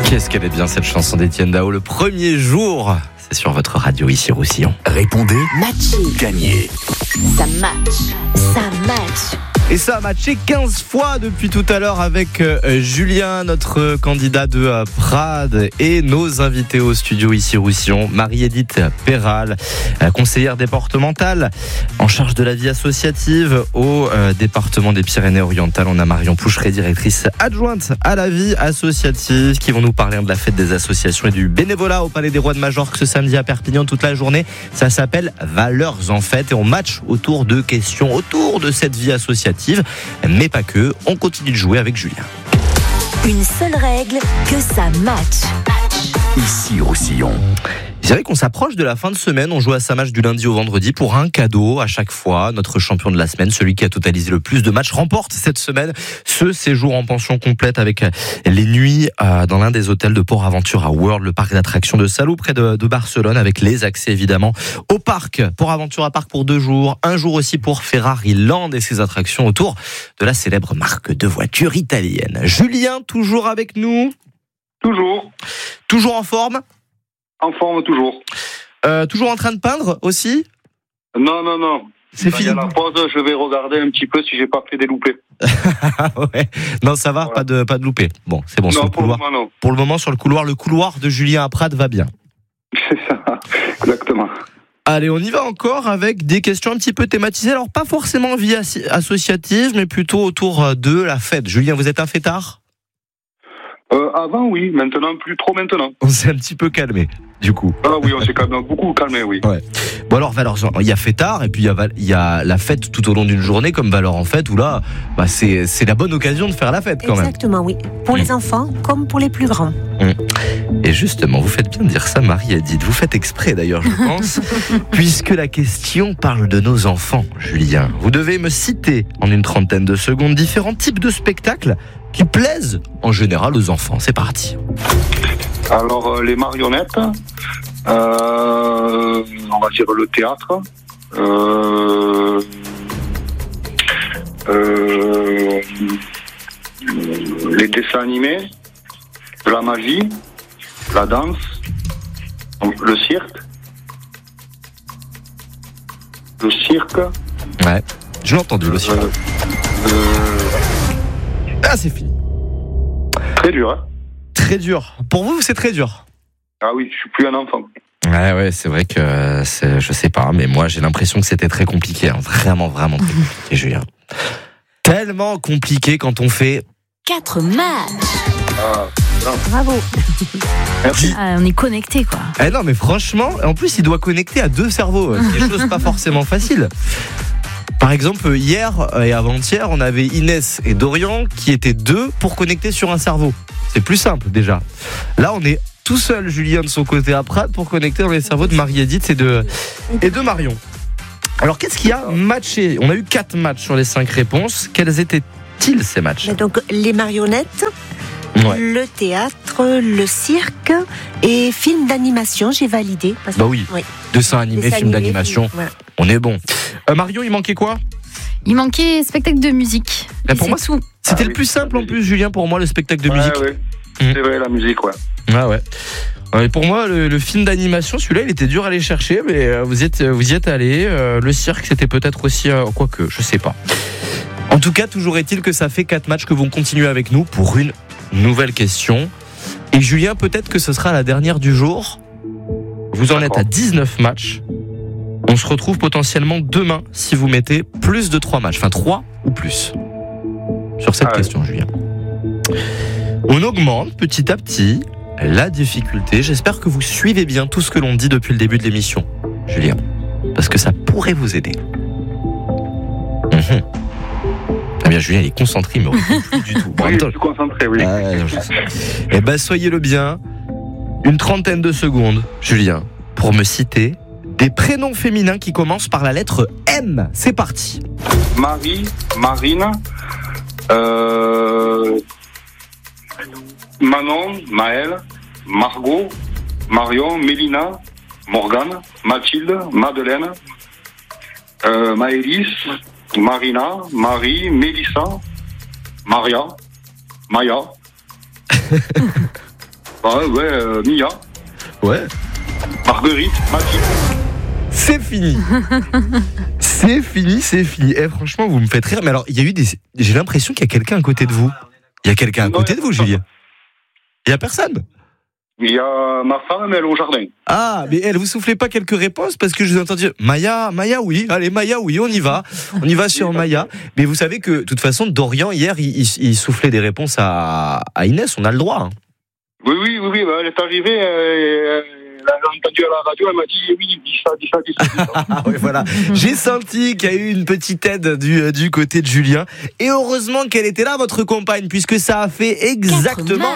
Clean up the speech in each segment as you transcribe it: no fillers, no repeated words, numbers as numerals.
Qu'est-ce qu'elle est bien cette chanson d'Étienne Dao, le premier jour. C'est sur votre radio ici Roussillon. Répondez, Matché. gagnez. Ça match. Ça match. Et ça a matché 15 fois depuis tout à l'heure avec Julien, notre candidat de Prades, et nos invités au studio ici Roussillon, Marie-Édith Péral, conseillère départementale en charge de la vie associative au département des Pyrénées-Orientales. On a Marion Poucheret, directrice adjointe à la vie associative, qui vont nous parler de la fête des associations et du bénévolat au Palais des Rois de Majorque ce samedi à Perpignan toute la journée. Ça s'appelle Valeurs en fête et on match autour de questions autour de cette vie associative. Mais pas que, on continue de jouer avec Julien. Une seule règle, que ça match. Ici Roussillon. Je dirais qu'on s'approche de la fin de semaine. On joue à sa match du lundi au vendredi pour un cadeau à chaque fois. Notre champion de la semaine, celui qui a totalisé le plus de matchs, remporte cette semaine ce séjour en pension complète avec les nuits dans l'un des hôtels de Port-Aventure à World, le parc d'attractions de Salou près de Barcelone, avec les accès évidemment au parc Port-Aventure à Parc pour 2 jours. Un jour aussi pour Ferrari Land et ses attractions autour de la célèbre marque de voitures italienne. Julien, toujours avec nous? Toujours. Toujours en forme? En forme, toujours. Toujours en train de peindre aussi? Non. C'est Quand il y fini. a la pause, je vais regarder un petit peu si j'ai pas fait des loupés. Ouais. Non, ça va, Voilà. pas de loupé. Bon, c'est bon, sur Non, le pour le couloir. moment, non. Pour le moment, sur le couloir de Julien à Prades va bien. C'est ça, exactement. Allez, on y va encore avec des questions un petit peu thématisées. Alors, pas forcément vie associative, mais plutôt autour de la fête. Julien, vous êtes un fêtard? Avant, oui. Maintenant, plus trop maintenant. On s'est un petit peu calmé, du coup. Ah oui, on s'est quand même beaucoup calmé, oui. Ouais. Bon alors, il y a fêtard et puis il y a la fête tout au long d'une journée comme valeur en fête où là, c'est la bonne occasion de faire la fête quand même. Exactement, oui. Pour les enfants comme pour les plus grands. Et justement, vous faites bien de dire ça, Marie-Édith. Vous faites exprès d'ailleurs, je pense, puisque la question parle de nos enfants, Julien. Vous devez me citer en une trentaine de secondes différents types de spectacles qui plaisent en général aux enfants. C'est parti. Alors, les marionnettes, on va dire le théâtre, les dessins animés, la magie, la danse, le cirque. Ouais, je l'ai entendu aussi. Ah, c'est fini. Très dur, hein. Très dur. Pour vous, c'est très dur. Ah oui, je suis plus un enfant. Ouais, c'est vrai que je sais pas, mais moi j'ai l'impression que c'était très compliqué, hein. Vraiment très compliqué, Julien. Tellement compliqué quand on fait 4 matchs. Ah, non. Bravo. Merci. On est connectés, quoi. Eh non, mais franchement, en plus, il doit connecter à 2 cerveaux. C'est des choses pas forcément faciles. Par exemple, hier et avant-hier, on avait Inès et Dorian qui étaient 2 pour connecter sur un cerveau. C'est plus simple déjà. Là, on est tout seul, Julien de son côté à Prades, pour connecter dans les cerveaux de Marie-Édith et de Marion. Alors, qu'est-ce qui a matché? On a eu 4 matchs sur les 5 réponses. Quels étaient-ils ces matchs? Donc, les marionnettes, Ouais. le théâtre, le cirque et film d'animation, j'ai validé. Parce que- Bah oui. Dessin animé, Dessin film animé, d'animation, voilà. on est bon. Marion, il manquait quoi? Il manquait spectacle de musique. Bah, Et pour c'est moi, tout. C'était Ah le oui, plus simple en la plus, Julien, pour moi, le spectacle de musique. Ouais. C'est vrai, la musique, ouais. Ah ouais. Et pour moi, le film d'animation, celui-là, il était dur à aller chercher, mais vous y êtes allé. Le cirque, c'était peut-être aussi, quoique, je sais pas. En tout cas, toujours est-il que ça fait 4 matchs que vont continuer avec nous pour une nouvelle question. Et Julien, peut-être que ce sera la dernière du jour. Vous en êtes à 19 matchs. On se retrouve potentiellement demain si vous mettez plus de 3 matchs, enfin 3 ou plus, sur cette question, Julien. On augmente petit à petit la difficulté. J'espère que vous suivez bien tout ce que l'on dit depuis le début de l'émission, Julien, parce que ça pourrait vous aider. Eh bien, Julien, il est concentré, il me répond plus du tout. Bon, en Oui, même je temps, suis concentré, oui. eh ben, soyez le bien. Une trentaine de secondes, Julien, pour me citer des prénoms féminins qui commencent par la lettre M. C'est parti. Marie, Marine, Manon, Maëlle, Margot, Marion, Mélina, Morgane, Mathilde, Madeleine, Maëlys, Marina, Marie, Mélissa, Maria, Maya. Mia, Ouais. Marguerite, Mathilde. C'est fini. C'est fini. Franchement, vous me faites rire. Mais alors, j'ai l'impression qu'il y a quelqu'un à côté de vous. Il y a quelqu'un à côté de vous, Julien? Il y a personne? Il y a ma femme, elle est au jardin. Ah, mais elle, vous soufflez pas quelques réponses parce que je vous ai entendu Maya, oui. Allez, Maya, oui, on y va. On y va sur Maya. Mais vous savez que, de toute façon, Dorian, hier, il soufflait des réponses à Inès. On a le droit. Hein. Oui, elle est arrivée, elle a entendu à la radio, elle m'a dit oui, dis ça. Ah ouais, voilà. J'ai senti qu'il y a eu une petite aide du côté de Julien. Et heureusement qu'elle était là, votre compagne, puisque ça a fait exactement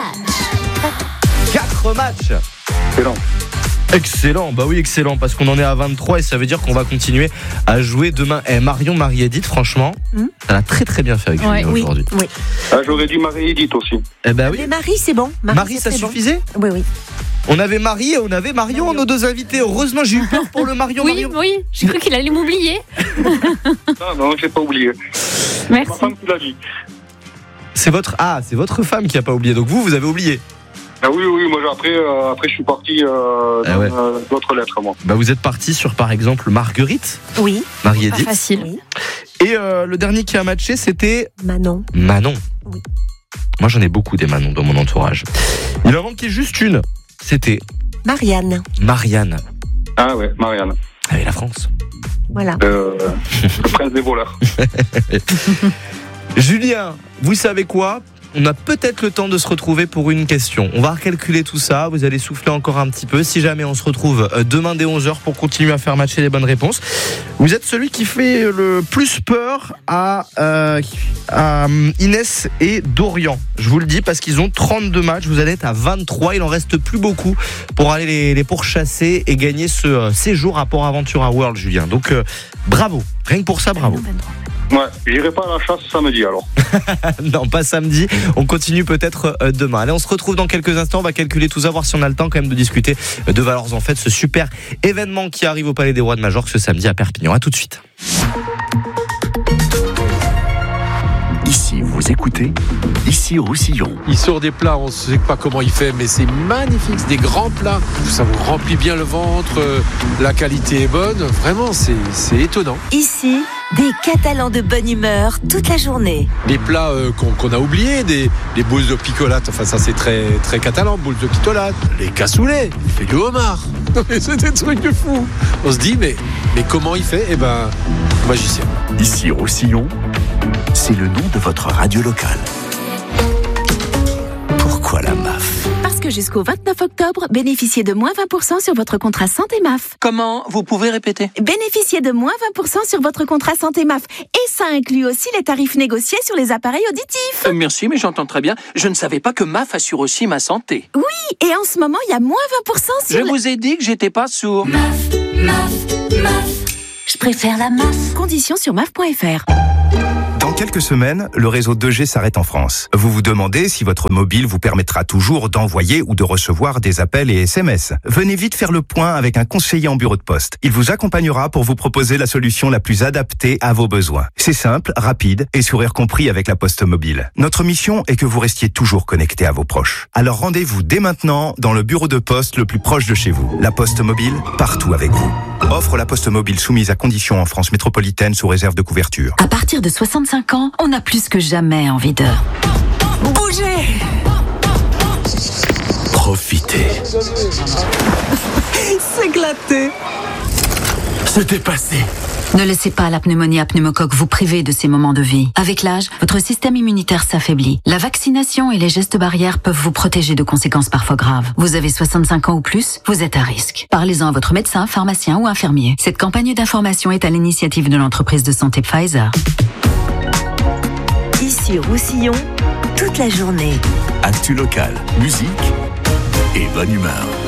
4 matchs. Excellent, bah oui, excellent, parce qu'on en est à 23 et ça veut dire qu'on va continuer à jouer demain. Marion, Marie-Edith, franchement, ça l'a très très bien fait avec Julien aujourd'hui. Oui. J'aurais dit Marie-Edith aussi. Eh ben oui. Mais Marie, c'est bon. Marie, ça suffisait ? Oui. On avait Marie et on avait Marion, nos deux invités. Heureusement, j'ai eu peur pour le Marion. Oui, j'ai cru qu'il allait m'oublier. Non, j'ai pas oublié. Merci. Ma femme qui l'a dit. C'est votre femme qui a pas oublié. Donc vous avez oublié. Ah oui, moi après je suis parti dans d'autres lettres, moi. Bah vous êtes parti sur par exemple Marguerite. Oui. Marie-Edith. Pas facile. Oui. Et le dernier qui a matché, c'était Manon. Oui. Moi j'en ai beaucoup des Manon dans mon entourage. Il en manquait juste une. C'était Marianne. Ah ouais, Marianne. Avec la France. Voilà. Le prince des voleurs. Julien, vous savez quoi ? On a peut-être le temps de se retrouver pour une question. On va recalculer tout ça, vous allez souffler encore un petit peu. Si jamais on se retrouve demain dès 11h pour continuer à faire matcher les bonnes réponses. Vous êtes celui qui fait le plus peur à Inès et Dorian. Je vous le dis parce qu'ils ont 32 matchs, vous allez être à 23. Il en reste plus beaucoup pour aller les pourchasser et gagner ce séjour à Port Aventura World, Julien. Donc bravo, rien que pour ça, bravo. Ouais, j'irai pas à la chasse samedi alors. Non, pas samedi. On continue peut-être demain. Allez, on se retrouve dans quelques instants. On va calculer tout ça, voir si on a le temps quand même de discuter de Valeurs en Fête, ce super événement qui arrive au Palais des Rois de Majorque ce samedi à Perpignan. À tout de suite. Ici, vous écoutez Ici Roussillon. Il sort des plats, on ne sait pas comment il fait, mais c'est magnifique, c'est des grands plats. Ça vous remplit bien le ventre, la qualité est bonne. Vraiment, c'est étonnant. Ici, des Catalans de bonne humeur toute la journée. Les plats qu'on a oubliés, des boules de picolate, enfin ça c'est très, très catalan, boules de picolate, les cassoulets, il fait du homard. Non mais c'est des trucs de fou. On se dit, mais comment il fait ? Eh ben, magicien. Ici Roussillon, c'est le nom de votre radio locale. Pourquoi la MAF ? Parce que jusqu'au 29 octobre, bénéficiez de moins 20% sur votre contrat santé MAF. Comment ? Vous pouvez répéter ? Bénéficiez de moins 20% sur votre contrat santé MAF. Et ça inclut aussi les tarifs négociés sur les appareils auditifs. Merci, mais j'entends très bien. Je ne savais pas que MAF assure aussi ma santé. Oui, et en ce moment, il y a moins 20% sur... Je vous ai dit que j'étais pas sourd. MAF. Je préfère la MAF. Conditions sur MAF.fr. Dans quelques semaines, le réseau 2G s'arrête en France. Vous vous demandez si votre mobile vous permettra toujours d'envoyer ou de recevoir des appels et SMS. Venez vite faire le point avec un conseiller en bureau de poste. Il vous accompagnera pour vous proposer la solution la plus adaptée à vos besoins. C'est simple, rapide et sourire compris avec la Poste Mobile. Notre mission est que vous restiez toujours connecté à vos proches. Alors rendez-vous dès maintenant dans le bureau de poste le plus proche de chez vous. La Poste Mobile, partout avec vous. Offre la Poste Mobile soumise à conditions en France métropolitaine sous réserve de couverture. À partir de 65 ans, on a plus que jamais envie de bouger. Profitez. S'éclater. Se dépasser. Ne laissez pas la pneumonie à pneumocoque vous priver de ces moments de vie. Avec l'âge, votre système immunitaire s'affaiblit. La vaccination et les gestes barrières peuvent vous protéger de conséquences parfois graves. Vous avez 65 ans ou plus, vous êtes à risque. Parlez-en à votre médecin, pharmacien ou infirmier. Cette campagne d'information est à l'initiative de l'entreprise de santé Pfizer. Ici Roussillon, toute la journée. Actu locale, musique et bonne humeur.